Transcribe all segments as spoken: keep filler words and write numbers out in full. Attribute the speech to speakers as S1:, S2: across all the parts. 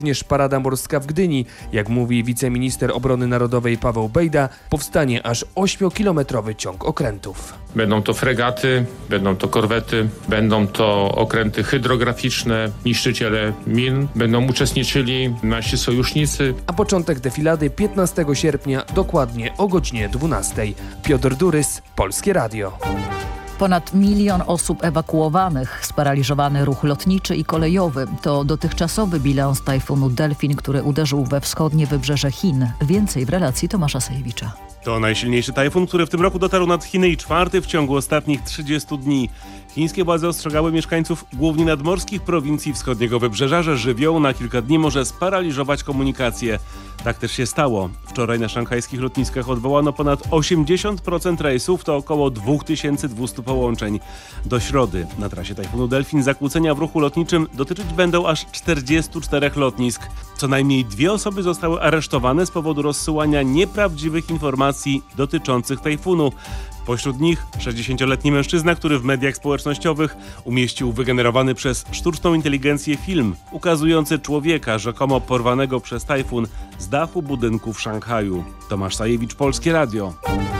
S1: Również parada morska w Gdyni. Jak mówi wiceminister obrony narodowej Paweł Bejda, powstanie aż ośmiokilometrowy ciąg okrętów.
S2: Będą to fregaty, będą to korwety, będą to okręty hydrograficzne, niszczyciele min, będą uczestniczyli nasi sojusznicy.
S1: A początek defilady piętnastego sierpnia, dokładnie o godzinie dwunastej. Piotr Durys, Polskie Radio.
S3: Ponad milion osób ewakuowanych, sparaliżowany ruch lotniczy i kolejowy. To dotychczasowy bilans tajfunu Delfin, który uderzył we wschodnie wybrzeże Chin. Więcej w relacji Tomasza Sajewicza.
S4: To najsilniejszy tajfun, który w tym roku dotarł nad Chiny i czwarty w ciągu ostatnich trzydziestu dni. Chińskie władze ostrzegały mieszkańców głównie nadmorskich prowincji wschodniego wybrzeża, że żywioł na kilka dni może sparaliżować komunikację. Tak też się stało. Wczoraj na szanghajskich lotniskach odwołano ponad osiemdziesiąt procent rejsów, to około dwa tysiące dwieście połączeń. Do środy na trasie tajfunu Delfin zakłócenia w ruchu lotniczym dotyczyć będą aż czterdziestu czterech lotnisk. Co najmniej dwie osoby zostały aresztowane z powodu rozsyłania nieprawdziwych informacji dotyczących tajfunu. Pośród nich sześćdziesięcioletni mężczyzna, który w mediach społecznościowych umieścił wygenerowany przez sztuczną inteligencję film ukazujący człowieka rzekomo porwanego przez tajfun z dachu budynku w Szanghaju. Tomasz Sajewicz, Polskie Radio.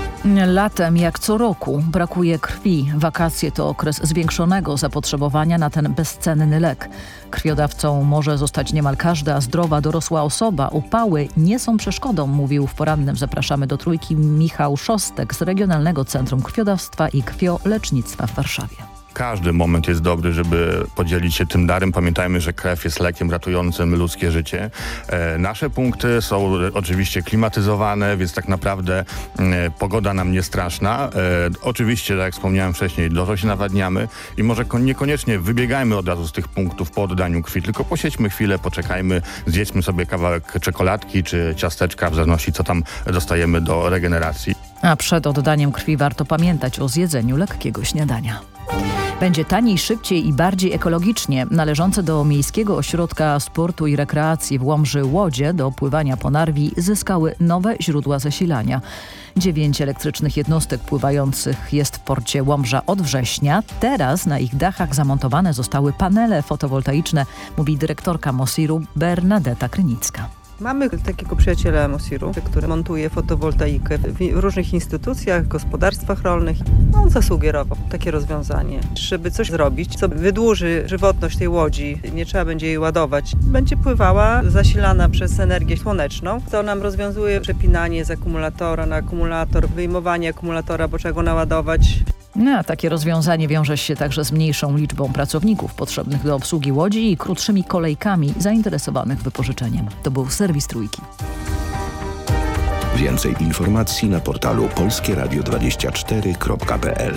S3: Latem, jak co roku, brakuje krwi. Wakacje to okres zwiększonego zapotrzebowania na ten bezcenny lek. Krwiodawcą może zostać niemal każda zdrowa dorosła osoba. Upały nie są przeszkodą, mówił w porannym Zapraszamy do Trójki Michał Szostek z Regionalnego Centrum Krwiodawstwa i Krwiolecznictwa w Warszawie.
S5: Każdy moment jest dobry, żeby podzielić się tym darem. Pamiętajmy, że krew jest lekiem ratującym ludzkie życie. E, nasze punkty są oczywiście klimatyzowane, więc tak naprawdę e, pogoda nam nie straszna. E, oczywiście, tak jak wspomniałem wcześniej, dużo się nawadniamy i może kon- niekoniecznie wybiegajmy od razu z tych punktów po oddaniu krwi, tylko posiedźmy chwilę, poczekajmy, zjedźmy sobie kawałek czekoladki czy ciasteczka, w zależności co tam dostajemy do regeneracji.
S3: A przed oddaniem krwi warto pamiętać o zjedzeniu lekkiego śniadania. Będzie taniej, szybciej i bardziej ekologicznie. Należące do Miejskiego Ośrodka Sportu i Rekreacji w Łomży łodzie do pływania po Narwi zyskały nowe źródła zasilania. Dziewięć elektrycznych jednostek pływających jest w porcie Łomża od września. Teraz na ich dachach zamontowane zostały panele fotowoltaiczne, mówi dyrektorka Mosiru Bernadeta Krynicka.
S6: Mamy takiego przyjaciela Mosiru, który montuje fotowoltaikę w różnych instytucjach, gospodarstwach rolnych. On zasugerował takie rozwiązanie, żeby coś zrobić, co wydłuży żywotność tej łodzi. Nie trzeba będzie jej ładować. Będzie pływała zasilana przez energię słoneczną. To nam rozwiązuje przepinanie z akumulatora na akumulator, wyjmowanie akumulatora, bo trzeba go naładować.
S3: No, a takie rozwiązanie wiąże się także z mniejszą liczbą pracowników potrzebnych do obsługi łodzi i krótszymi kolejkami zainteresowanych wypożyczeniem. To był serwis Trójki.
S7: Więcej informacji na portalu polskie radio dwadzieścia cztery kropka p l.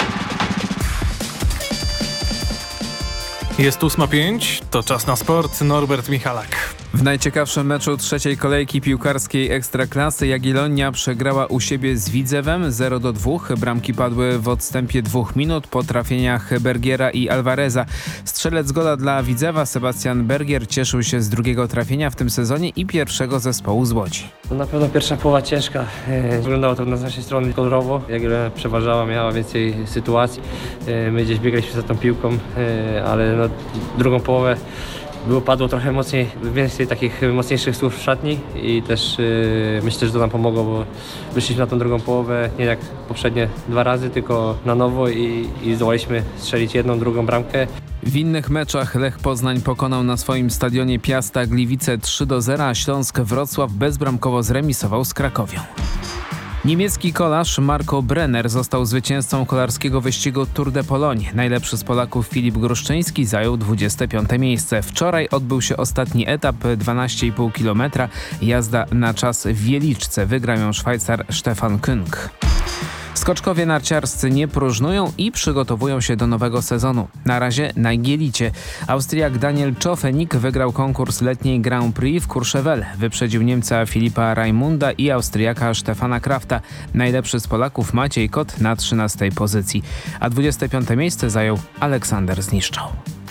S8: Jest ósma pięć, to czas na sport. Norbert Michalak.
S9: W najciekawszym meczu trzeciej kolejki piłkarskiej Ekstraklasy Jagiellonia przegrała u siebie z Widzewem zero do dwóch. Bramki padły w odstępie dwóch minut po trafieniach Bergiera i Alvareza. Strzelec gola dla Widzewa Sebastian Bergier cieszył się z drugiego trafienia w tym sezonie i pierwszego zespołu z Łodzi.
S10: Na pewno pierwsza połowa ciężka. Wyglądało to z naszej strony kolorowo. Jagiellonia przeważała, miała więcej sytuacji. My gdzieś biegaliśmy za tą piłką, ale no, drugą połowę Było, padło trochę mocniej, więcej takich mocniejszych słów w szatni i też yy, myślę, że to nam pomogło, bo wyszliśmy na tą drugą połowę nie jak poprzednie dwa razy, tylko na nowo i, i zdołaliśmy strzelić jedną, drugą bramkę.
S9: W innych meczach Lech Poznań pokonał na swoim stadionie Piasta Gliwice trzy do zera, a Śląsk Wrocław bezbramkowo zremisował z Krakowią. Niemiecki kolarz Marco Brenner został zwycięzcą kolarskiego wyścigu Tour de Pologne. Najlepszy z Polaków Filip Gruszczyński zajął dwudzieste piąte miejsce. Wczoraj odbył się ostatni etap, dwanaście i pół kilometra. Jazda na czas w Wieliczce. Wygrał ją Szwajcar Stefan Küng. Skoczkowie narciarscy nie próżnują i przygotowują się do nowego sezonu. Na razie na Gielicie. Austriak Daniel Czofenik wygrał konkurs letniej Grand Prix w Courchevel. Wyprzedził Niemca Filipa Raimunda i Austriaka Stefana Krafta. Najlepszy z Polaków Maciej Kot na trzynastej pozycji. A dwudzieste piąte miejsce zajął Aleksander Zniszczał.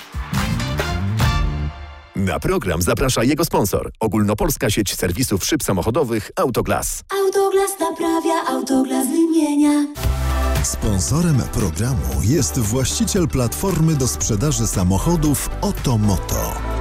S7: Na program zaprasza jego sponsor. Ogólnopolska sieć serwisów szyb samochodowych Autoglas.
S11: Autoglas naprawia, Autoglas wymienia.
S12: Sponsorem programu jest właściciel platformy do sprzedaży samochodów Otomoto.